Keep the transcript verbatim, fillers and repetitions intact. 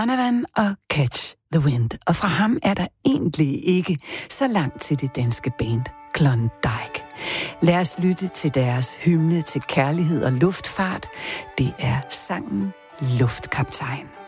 Donovan og Catch the Wind. Og fra ham er der egentlig ikke så langt til det danske band Klondike. Lad os lytte til deres hymne til kærlighed og luftfart. Det er sangen Luftkaptajn.